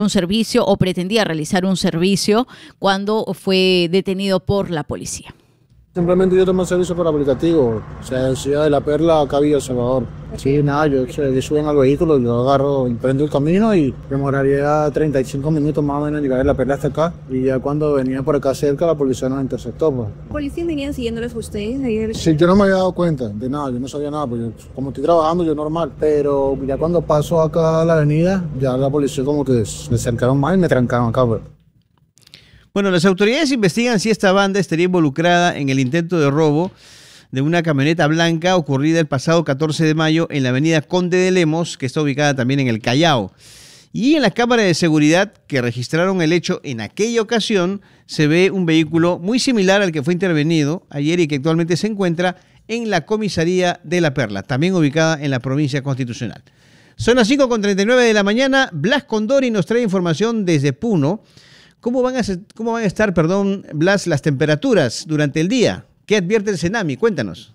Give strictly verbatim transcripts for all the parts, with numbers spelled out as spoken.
un servicio o pretendía realizar un servicio cuando fue detenido por la policía. Simplemente yo tomo servicio por aplicativo, o sea, en Ciudad de la Perla, acá Villa El Salvador. Sí, nada, yo, yo subo al vehículo, yo agarro, emprendo el camino y demoraría treinta y cinco minutos más o menos en llegar de La Perla hasta acá. Y ya cuando venía por acá cerca, la policía nos interceptó. Pues. ¿Policías venían siguiéndoles a ustedes ayer? Sí, yo no me había dado cuenta de nada, yo no sabía nada, pues yo, como estoy trabajando, yo normal. Pero ya cuando paso acá a la avenida, ya la policía como que se acercaron más y me trancaron acá. Pues. Bueno, las autoridades investigan si esta banda estaría involucrada en el intento de robo de una camioneta blanca ocurrida el pasado catorce de mayo en la avenida Conde de Lemos, que está ubicada también en el Callao. Y en las cámaras de seguridad que registraron el hecho en aquella ocasión se ve un vehículo muy similar al que fue intervenido ayer y que actualmente se encuentra en la comisaría de La Perla, también ubicada en la provincia constitucional. Son las cinco con treinta y nueve de la mañana. Blas Condori nos trae información desde Puno. ¿Cómo van a ser, cómo van a estar, perdón, Blas, las temperaturas durante el día? ¿Qué advierte el Senami? Cuéntanos.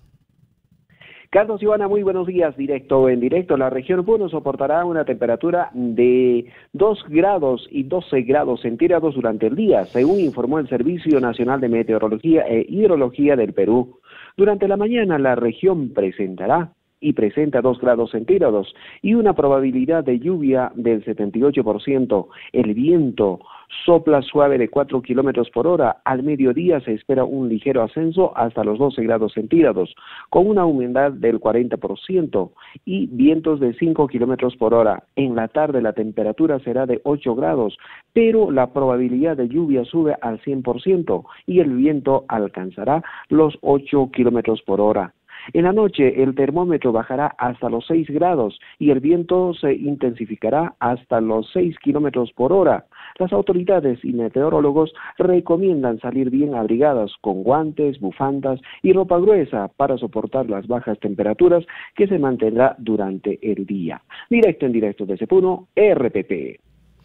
Carlos Ivana, muy buenos días. Directo en directo, la región Puno soportará una temperatura de dos grados y doce grados centígrados durante el día, según informó el Servicio Nacional de Meteorología e Hidrología del Perú. Durante la mañana, la región presentará y presenta dos grados centígrados y una probabilidad de lluvia del setenta y ocho por ciento. El viento sopla suave de cuatro kilómetros por hora. Al mediodía se espera un ligero ascenso hasta los doce grados centígrados, con una humedad del cuarenta por ciento y vientos de cinco kilómetros por hora. En la tarde la temperatura será de ocho grados, pero la probabilidad de lluvia sube al cien por ciento y el viento alcanzará los ocho kilómetros por hora. En la noche el termómetro bajará hasta los seis grados y el viento se intensificará hasta los seis kilómetros por hora. Las autoridades y meteorólogos recomiendan salir bien abrigadas con guantes, bufandas y ropa gruesa para soportar las bajas temperaturas que se mantendrá durante el día. Directo en directo desde Puno, R P P.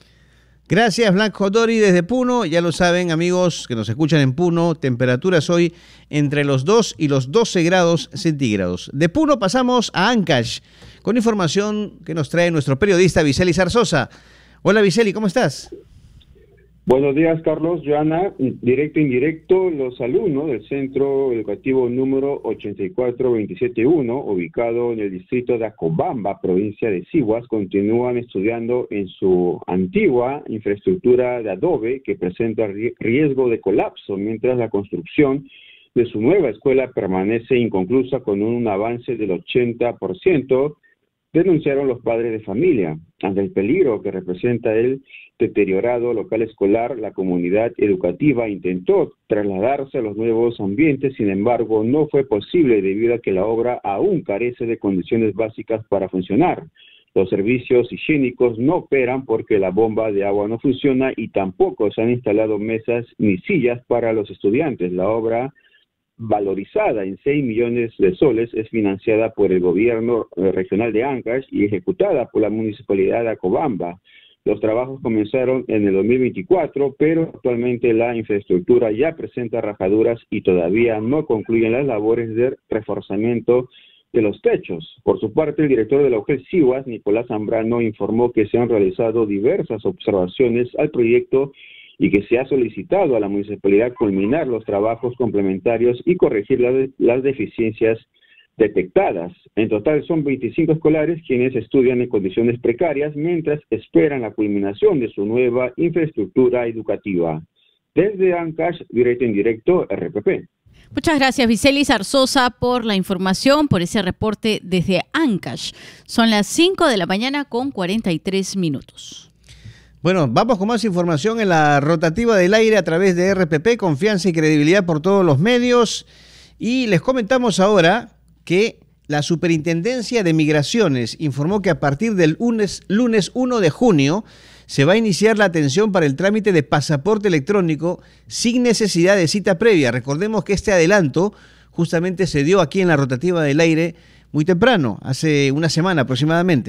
Gracias, Blas Condori desde Puno. Ya lo saben, amigos que nos escuchan en Puno, temperaturas hoy entre los dos y los doce grados centígrados. De Puno pasamos a Ancash, con información que nos trae nuestro periodista Viceli Zarzosa. Hola, Viceli, ¿cómo estás? Buenos días, Carlos, Joana. Directo e indirecto, los alumnos del Centro Educativo número ochenta y cuatro veintisiete uno, ubicado en el distrito de Acobamba, provincia de Sihuas, continúan estudiando en su antigua infraestructura de adobe que presenta riesgo de colapso, mientras la construcción de su nueva escuela permanece inconclusa con un avance del ochenta por ciento, denunciaron los padres de familia. Ante el peligro que representa el deteriorado local escolar, la comunidad educativa intentó trasladarse a los nuevos ambientes, sin embargo, no fue posible debido a que la obra aún carece de condiciones básicas para funcionar. Los servicios higiénicos no operan porque la bomba de agua no funciona y tampoco se han instalado mesas ni sillas para los estudiantes. La obra, valorizada en seis millones de soles, es financiada por el gobierno regional de Ancash y ejecutada por la municipalidad de Acobamba. Los trabajos comenzaron en el dos mil veinticuatro, pero actualmente la infraestructura ya presenta rajaduras y todavía no concluyen las labores de reforzamiento de los techos. Por su parte, el director de la U G E L Sihuas, Nicolás Zambrano, informó que se han realizado diversas observaciones al proyecto y que se ha solicitado a la municipalidad culminar los trabajos complementarios y corregir las, las deficiencias detectadas. En total son veinticinco escolares quienes estudian en condiciones precarias mientras esperan la culminación de su nueva infraestructura educativa. Desde Ancash, directo en directo, R P P. Muchas gracias, Viceli Zarzosa, por la información, por ese reporte desde Ancash. Son las cinco de la mañana con cuarenta y tres minutos. Bueno, vamos con más información en la rotativa del aire a través de R P P, confianza y credibilidad por todos los medios. Y les comentamos ahora que la Superintendencia de Migraciones informó que a partir del lunes, lunes uno de junio se va a iniciar la atención para el trámite de pasaporte electrónico sin necesidad de cita previa. Recordemos que este adelanto justamente se dio aquí en la rotativa del aire muy temprano, hace una semana aproximadamente.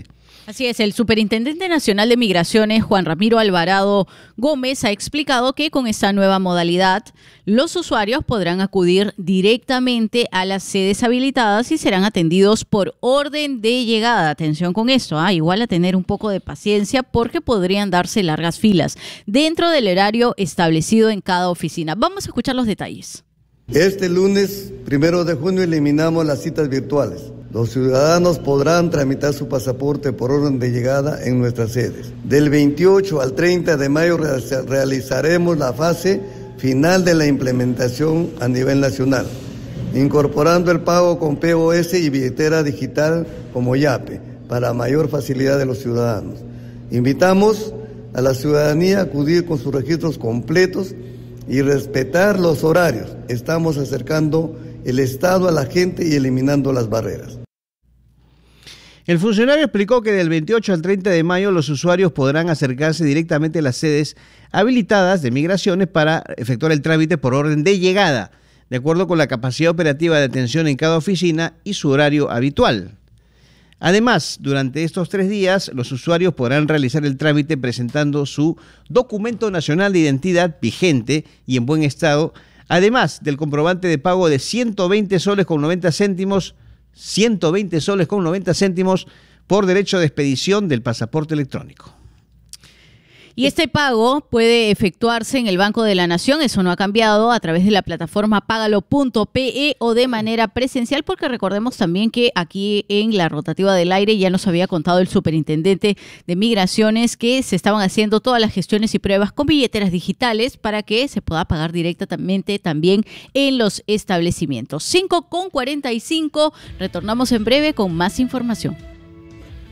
Así es, el Superintendente Nacional de Migraciones, Juan Ramiro Alvarado Gómez, ha explicado que con esta nueva modalidad los usuarios podrán acudir directamente a las sedes habilitadas y serán atendidos por orden de llegada. Atención con esto, ¿ah? Igual a tener un poco de paciencia porque podrían darse largas filas dentro del horario establecido en cada oficina. Vamos a escuchar los detalles. Este lunes, primero de junio, eliminamos las citas virtuales. Los ciudadanos podrán tramitar su pasaporte por orden de llegada en nuestras sedes. Del veintiocho al treinta de mayo realizaremos la fase final de la implementación a nivel nacional, incorporando el pago con P O S y billetera digital como YAPE, para mayor facilidad de los ciudadanos. Invitamos a la ciudadanía a acudir con sus registros completos y respetar los horarios. Estamos acercando el Estado a la gente y eliminando las barreras. El funcionario explicó que del veintiocho al treinta de mayo los usuarios podrán acercarse directamente a las sedes habilitadas de migraciones para efectuar el trámite por orden de llegada, de acuerdo con la capacidad operativa de atención en cada oficina y su horario habitual. Además, durante estos tres días, los usuarios podrán realizar el trámite presentando su documento nacional de identidad vigente y en buen estado, además del comprobante de pago de ciento veinte soles con noventa céntimos, ciento veinte soles con noventa céntimos por derecho de expedición del pasaporte electrónico. Y este pago puede efectuarse en el Banco de la Nación, eso no ha cambiado, a través de la plataforma págalo punto pe e o de manera presencial, porque recordemos también que aquí en la rotativa del aire ya nos había contado el superintendente de Migraciones que se estaban haciendo todas las gestiones y pruebas con billeteras digitales para que se pueda pagar directamente también en los establecimientos. cinco con cuarenta y cinco, retornamos en breve con más información.